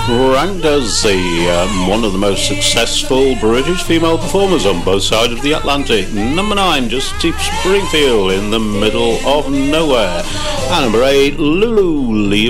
ranked as one of the most successful British female performers on both sides of the Atlantic. Number 9, Just Deep Springfield, In the Middle of Nowhere. And number 8, Lulu, Leave